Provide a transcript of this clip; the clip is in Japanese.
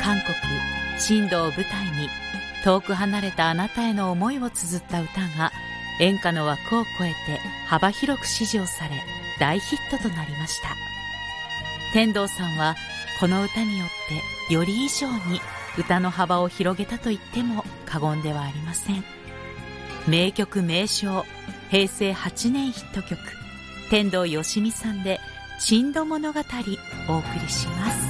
韓国新道を舞台に遠く離れたあなたへの思いを綴った歌が演歌の枠を超えて幅広く支持をされ大ヒットとなりました。天童さんはこの歌によってより以上に歌の幅を広げたと言っても過言ではありません。名曲名唱、平成8年ヒット曲、天童よしみさんで珍島物語お送りします。